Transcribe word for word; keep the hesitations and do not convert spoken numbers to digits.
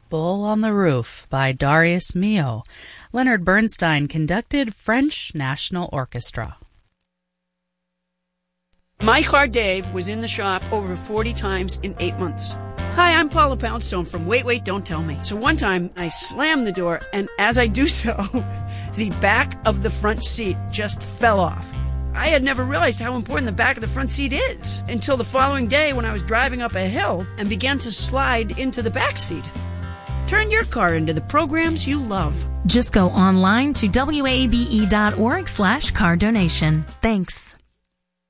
Bull on the Roof by Darius Milhaud. Leonard Bernstein conducted French National Orchestra. My car Dave was in the shop over forty times in eight months. Hi, I'm Paula Poundstone from Wait, Wait, Don't Tell Me. So one time I slammed the door, and as I do so, the back of the front seat just fell off. I had never realized how important the back of the front seat is until the following day when I was driving up a hill and began to slide into the back seat. Turn your car into the programs you love. Just go online to W A B E dot org slash car donation. Thanks.